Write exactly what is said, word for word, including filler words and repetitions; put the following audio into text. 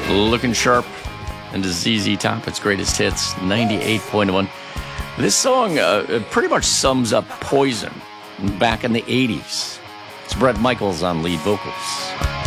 Looking Sharp and Z Z Top, its greatest hits, ninety-eight point one. This song uh, pretty much sums up Poison back in the eighties. It's Bret Michaels on lead vocals.